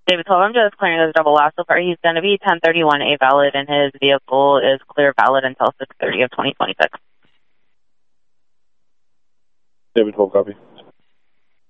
David 12, I'm just clearing this double last so far. He's going to be 1031A valid, and his vehicle is clear valid until 6/30 of 2026. David 12, copy.